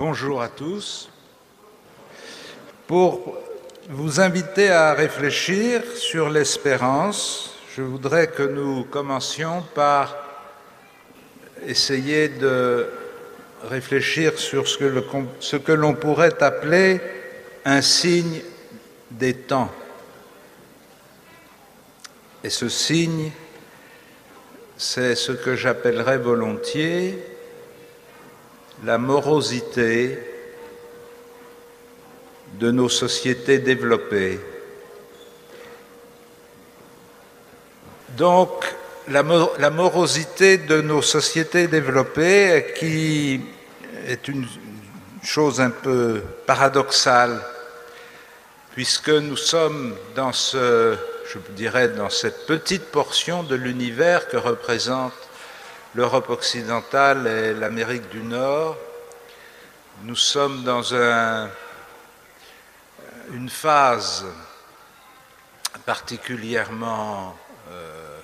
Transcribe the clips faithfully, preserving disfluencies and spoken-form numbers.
Bonjour à tous. Pour vous inviter à réfléchir sur l'espérance, je voudrais que nous commencions par essayer de réfléchir sur ce que, le, ce que l'on pourrait appeler un signe des temps. Et ce signe, c'est ce que j'appellerais volontiers la morosité de nos sociétés développées. Donc, la, mor la morosité de nos sociétés développées, qui est une chose un peu paradoxale, puisque nous sommes dans ce, je dirais, dans cette petite portion de l'univers que représente l'Europe occidentale et l'Amérique du Nord. Nous sommes dans un, une phase particulièrement euh,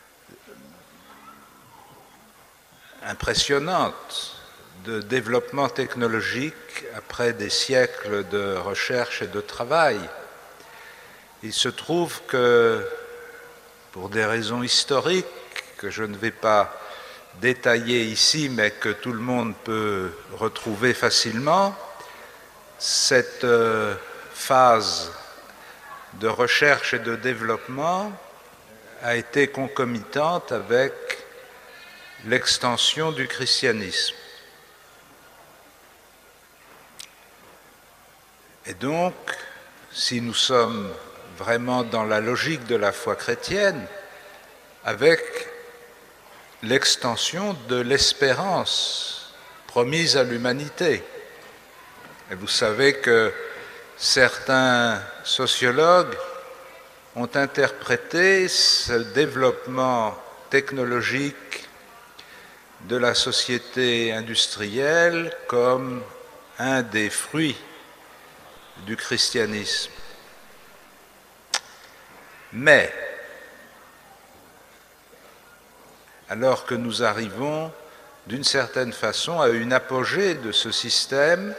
impressionnante de développement technologique après des siècles de recherche et de travail. Il se trouve que, pour des raisons historiques que je ne vais pas détaillé ici, mais que tout le monde peut retrouver facilement, cette euh, phase de recherche et de développement a été concomitante avec l'extension du christianisme. Et donc, si nous sommes vraiment dans la logique de la foi chrétienne, avec l'extension de l'espérance promise à l'humanité. Et vous savez que certains sociologues ont interprété ce développement technologique de la société industrielle comme un des fruits du christianisme. Mais alors que nous arrivons d'une certaine façon à une apogée de ce système,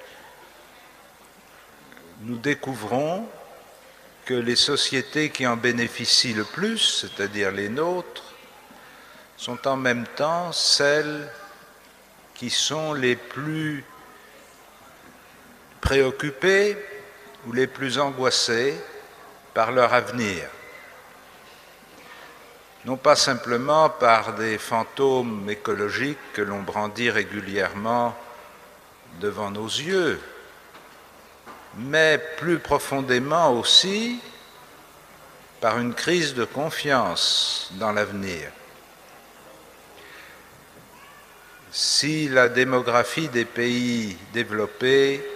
nous découvrons que les sociétés qui en bénéficient le plus, c'est-à-dire les nôtres, sont en même temps celles qui sont les plus préoccupées ou les plus angoissées par leur avenir. Non pas simplement par des fantômes écologiques que l'on brandit régulièrement devant nos yeux, mais plus profondément aussi par une crise de confiance dans l'avenir. Si la démographie des pays développés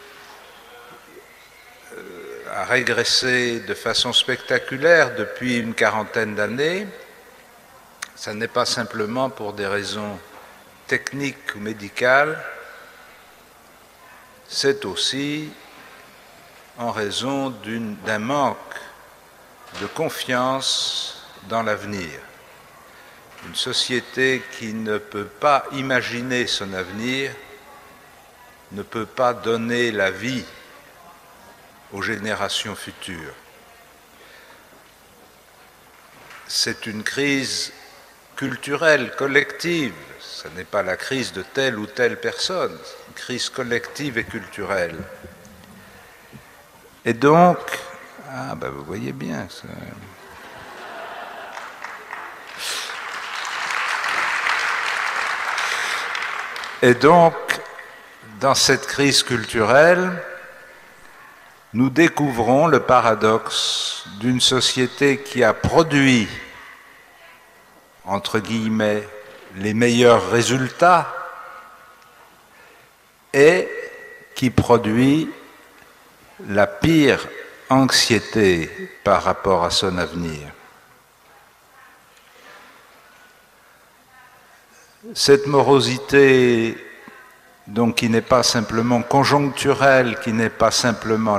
a régressé de façon spectaculaire depuis une quarantaine d'années, ce n'est pas simplement pour des raisons techniques ou médicales, c'est aussi en raison d'un manque de confiance dans l'avenir. Une société qui ne peut pas imaginer son avenir ne peut pas donner la vie aux générations futures. C'est une crise culturelle, collective. Ce n'est pas la crise de telle ou telle personne, c'est une crise collective et culturelle. Et donc, ah ben vous voyez bien, ça... Et donc, dans cette crise culturelle, nous découvrons le paradoxe d'une société qui a produit, entre guillemets, les meilleurs résultats et qui produit la pire anxiété par rapport à son avenir. Cette morosité, donc, qui n'est pas simplement conjoncturelle, qui n'est pas simplement